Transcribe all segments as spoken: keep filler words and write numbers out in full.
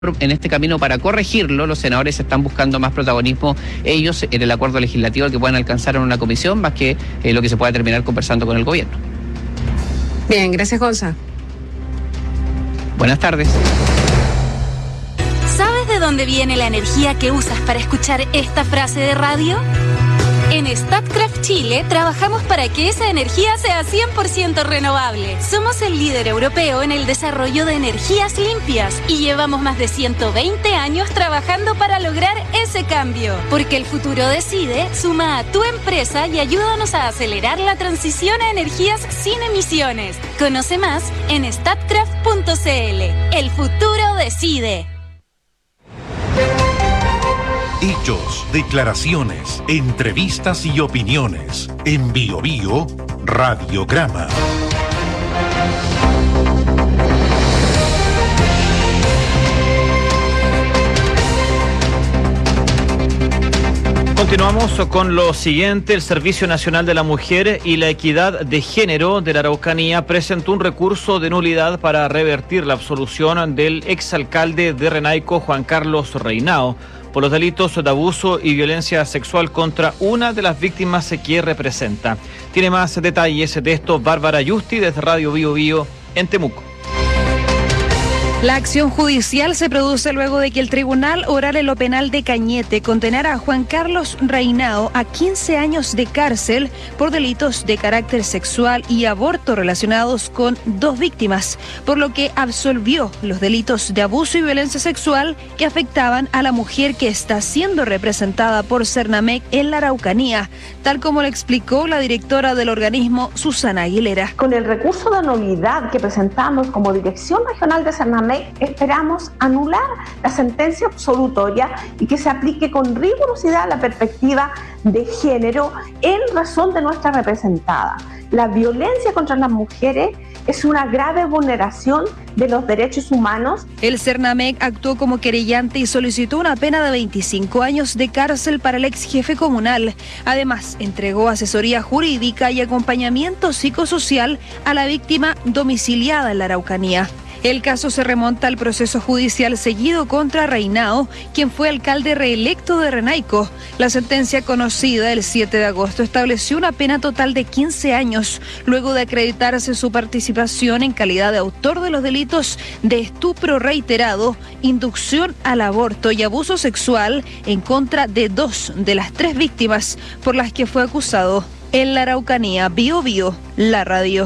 en este camino para corregirlo. Los senadores están buscando más protagonismo ellos en el acuerdo legislativo que puedan alcanzar en una comisión, más que eh, lo que se pueda terminar conversando con el gobierno. Bien, gracias, Gonza. Buenas tardes. ¿Sabes de dónde viene la energía que usas para escuchar esta frase de radio? En Statkraft Chile trabajamos para que esa energía sea cien por ciento renovable. Somos el líder europeo en el desarrollo de energías limpias y llevamos más de ciento veinte años trabajando para lograr ese cambio. Porque el futuro decide, suma a tu empresa y ayúdanos a acelerar la transición a energías sin emisiones. Conoce más en statkraft punto cl. El futuro decide. Hechos, declaraciones, entrevistas y opiniones. En Bio Bio, Radiograma. Continuamos con lo siguiente. El Servicio Nacional de la Mujer y la Equidad de Género de la Araucanía presentó un recurso de nulidad para revertir la absolución del exalcalde de Renaico, Juan Carlos Reinao, por los delitos de abuso y violencia sexual contra una de las víctimas que representa. Tiene más detalles de esto Bárbara Yusti desde Radio Bio Bio en Temuco. La acción judicial se produce luego de que el Tribunal Oral en lo Penal de Cañete condenara a Juan Carlos Reinao a quince años de cárcel por delitos de carácter sexual y aborto relacionados con dos víctimas, por lo que absolvió los delitos de abuso y violencia sexual que afectaban a la mujer que está siendo representada por Cernamec en la Araucanía, tal como le explicó la directora del organismo, Susana Aguilera. Con el recurso de nulidad que presentamos como Dirección Regional de Cernamec, esperamos anular la sentencia absolutoria y que se aplique con rigurosidad la perspectiva de género en razón de nuestra representada. La violencia contra las mujeres es una grave vulneración de los derechos humanos. El Cernamec actuó como querellante y solicitó una pena de veinticinco años de cárcel para el ex jefe comunal. Además, entregó asesoría jurídica y acompañamiento psicosocial a la víctima domiciliada en la Araucanía. El caso se remonta al proceso judicial seguido contra Reinao, quien fue alcalde reelecto de Renaico. La sentencia conocida el siete de agosto estableció una pena total de quince años, luego de acreditarse su participación en calidad de autor de los delitos de estupro reiterado, inducción al aborto y abuso sexual en contra de dos de las tres víctimas por las que fue acusado. En la Araucanía, Bio Bio, la radio.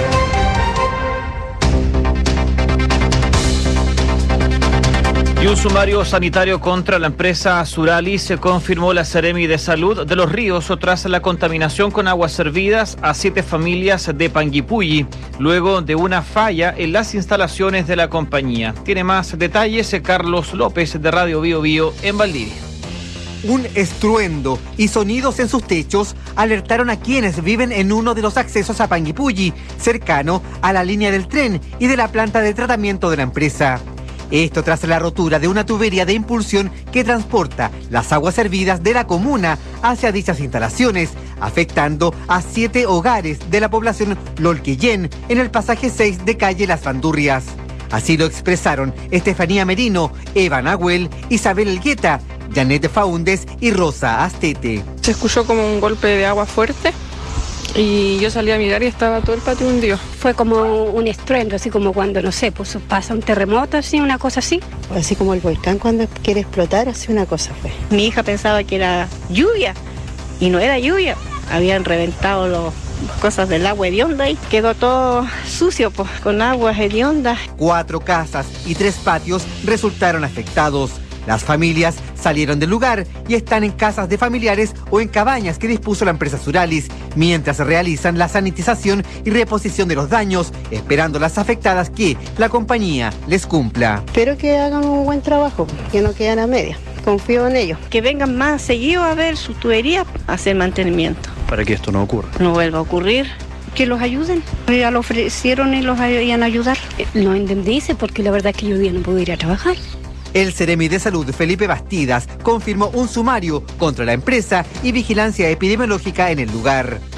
Y un sumario sanitario contra la empresa Suralis se confirmó la Seremi de Salud de Los Ríos tras la contaminación con aguas servidas a siete familias de Panguipulli, luego de una falla en las instalaciones de la compañía. Tiene más detalles Carlos López de Radio Bio Bio en Valdivia. Un estruendo y sonidos en sus techos alertaron a quienes viven en uno de los accesos a Panguipulli, cercano a la línea del tren y de la planta de tratamiento de la empresa. Esto tras la rotura de una tubería de impulsión que transporta las aguas servidas de la comuna hacia dichas instalaciones, afectando a siete hogares de la población Lolquillén en el pasaje seis de calle Las Bandurrias. Así lo expresaron Estefanía Merino, Eva Nahuel, Isabel Elgueta, Janet Faúndez y Rosa Astete. Se escuchó como un golpe de agua fuerte y yo salí a mirar y estaba todo el patio hundido. Fue como un estruendo, así como cuando, no sé, pues pasa un terremoto, así, una cosa así. Así como el volcán cuando quiere explotar, así una cosa fue. Mi hija pensaba que era lluvia y no era lluvia. Habían reventado los cosas del agua hedionda y quedó todo sucio, pues, con aguas hediondas. Cuatro casas y tres patios resultaron afectados. Las familias salieron del lugar y están en casas de familiares o en cabañas que dispuso la empresa Suralis, mientras se realizan la sanitización y reposición de los daños, esperando las afectadas que la compañía les cumpla. Espero que hagan un buen trabajo, que no queden a medias. Confío en ellos. Que vengan más seguido a ver sus tuberías, a hacer mantenimiento. Para que esto no ocurra. No vuelva a ocurrir. Que los ayuden. Ya lo ofrecieron y los iban a ayudar. No indemnice porque la verdad es que yo hoy día no puedo ir a trabajar. El Seremi de Salud, Felipe Bastidas, confirmó un sumario contra la empresa y vigilancia epidemiológica en el lugar.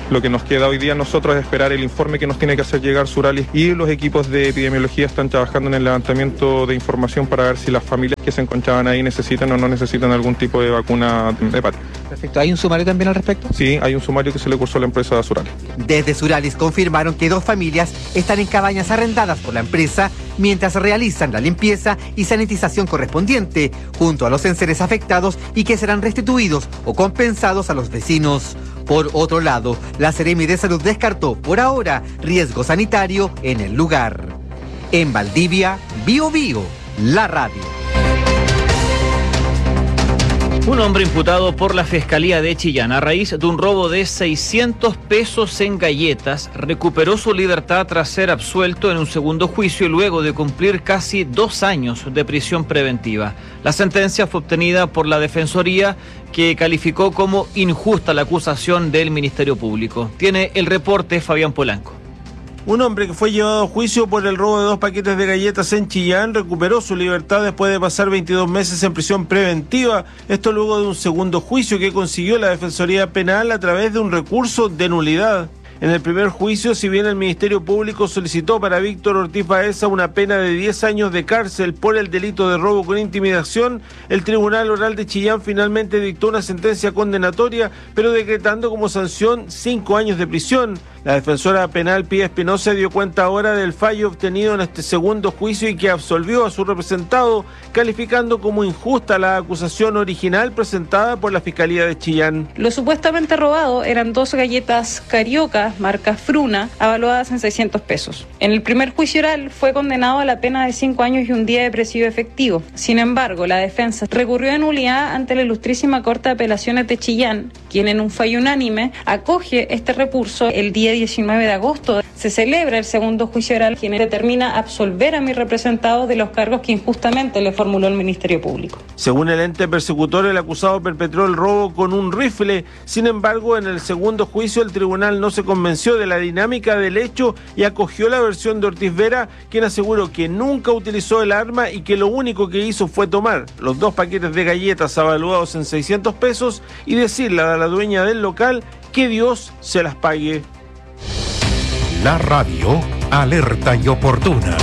Lo que nos queda hoy día a nosotros es esperar el informe que nos tiene que hacer llegar Suralis, y los equipos de epidemiología están trabajando en el levantamiento de información para ver si las familias que se encontraban ahí necesitan o no necesitan algún tipo de vacuna hepática. Perfecto. ¿Hay un sumario también al respecto? Sí, hay un sumario que se le cursó a la empresa Suralis. Desde Suralis confirmaron que dos familias están en cabañas arrendadas por la empresa mientras realizan la limpieza y sanitización correspondiente junto a los enseres afectados y que serán restituidos o compensados a los vecinos. Por otro lado, la Seremi de Salud descartó por ahora riesgo sanitario en el lugar. En Valdivia, Bio Bio, la radio. Un hombre imputado por la Fiscalía de Chillán a raíz de un robo de seiscientos pesos en galletas recuperó su libertad tras ser absuelto en un segundo juicio y luego de cumplir casi dos años de prisión preventiva. La sentencia fue obtenida por la Defensoría, que calificó como injusta la acusación del Ministerio Público. Tiene el reporte Fabián Polanco. Un hombre que fue llevado a juicio por el robo de dos paquetes de galletas en Chillán recuperó su libertad después de pasar veintidós meses en prisión preventiva. Esto luego de un segundo juicio que consiguió la Defensoría Penal a través de un recurso de nulidad. En el primer juicio, si bien el Ministerio Público solicitó para Víctor Ortiz Baeza una pena de diez años de cárcel por el delito de robo con intimidación, el Tribunal Oral de Chillán finalmente dictó una sentencia condenatoria, pero decretando como sanción cinco años de prisión. La defensora penal Pía Espinosa dio cuenta ahora del fallo obtenido en este segundo juicio y que absolvió a su representado, calificando como injusta la acusación original presentada por la Fiscalía de Chillán. Lo supuestamente robado eran dos galletas Carioca, marca Fruna, avaluadas en seiscientos pesos. En el primer juicio oral fue condenado a la pena de cinco años y un día de presidio efectivo. Sin embargo, la defensa recurrió a nulidad ante la Ilustrísima Corte de Apelaciones de Chillán, quien en un fallo unánime acoge este recurso. El día diecinueve de agosto se celebra el segundo juicio oral, quien determina absolver a mi representado de los cargos que injustamente le formuló el Ministerio Público. Según el ente persecutor, el acusado perpetró el robo con un rifle. Sin embargo, en el segundo juicio el tribunal no se convenció de la dinámica del hecho y acogió la versión de Ortiz Vera, quien aseguró que nunca utilizó el arma y que lo único que hizo fue tomar los dos paquetes de galletas avaluados en seiscientos pesos y decirle a la dueña del local que Dios se las pague. La radio, alerta y oportuna.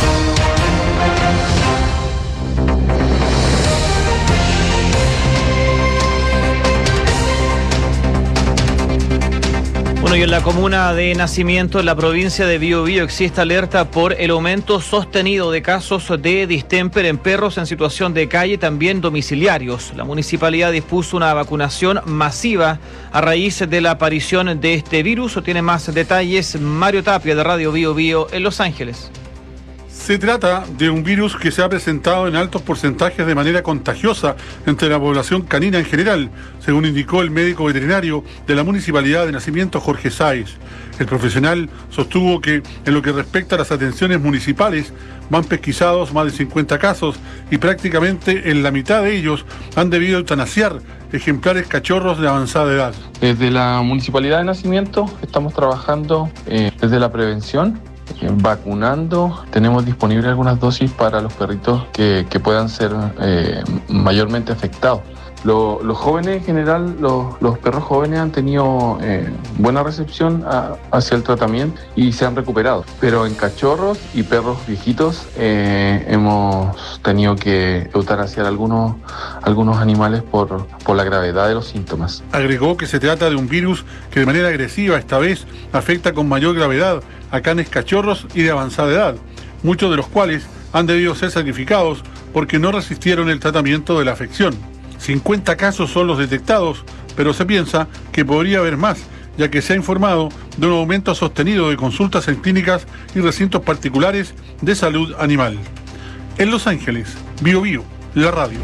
Bueno, y en la comuna de Nacimiento, en la provincia de Bio Bio, existe alerta por el aumento sostenido de casos de distemper en perros en situación de calle, también domiciliarios. La municipalidad dispuso una vacunación masiva a raíz de la aparición de este virus. Tiene más detalles Mario Tapia, de Radio Bio Bio en Los Ángeles. Se trata de un virus que se ha presentado en altos porcentajes de manera contagiosa entre la población canina en general, según indicó el médico veterinario de la Municipalidad de Nacimiento, Jorge Sáez. El profesional sostuvo que, en lo que respecta a las atenciones municipales, van pesquisados más de cincuenta casos y prácticamente en la mitad de ellos han debido eutanasiar ejemplares cachorros de avanzada edad. Desde la Municipalidad de Nacimiento estamos trabajando eh, desde la prevención, vacunando. Tenemos disponibles algunas dosis para los perritos que, que puedan ser eh, mayormente afectados. Lo, los jóvenes en general, los, los perros jóvenes han tenido eh, buena recepción a, hacia el tratamiento y se han recuperado. Pero en cachorros y perros viejitos eh, hemos tenido que eutanasiar algunos, algunos animales por, por la gravedad de los síntomas. Agregó que se trata de un virus que de manera agresiva esta vez afecta con mayor gravedad a canes cachorros y de avanzada edad, muchos de los cuales han debido ser sacrificados porque no resistieron el tratamiento de la afección. cincuenta casos son los detectados, pero se piensa que podría haber más, ya que se ha informado de un aumento sostenido de consultas en clínicas y recintos particulares de salud animal. En Los Ángeles, Bio Bio, la radio.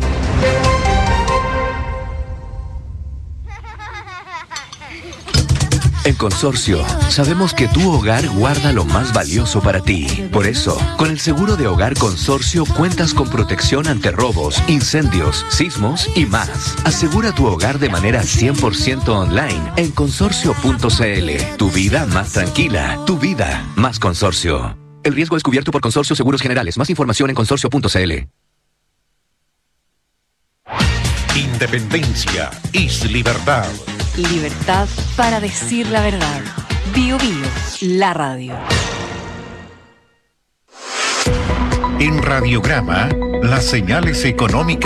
En Consorcio, sabemos que tu hogar guarda lo más valioso para ti. Por eso, con el seguro de hogar Consorcio cuentas con protección ante robos, incendios, sismos y más. Asegura tu hogar de manera cien por ciento online en consorcio punto c l. Tu vida más tranquila, tu vida más Consorcio. El riesgo es cubierto por Consorcio Seguros Generales. Más información en consorcio punto c l. Independencia es libertad. Libertad para decir la verdad. Bio Bio, la radio. En Radiograma, las señales económicas